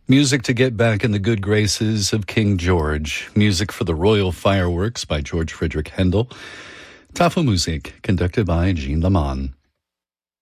Music to get back in the good graces of King George. Music for the Royal Fireworks by George Frederick Handel. Tafelmusik conducted by Jean Leman.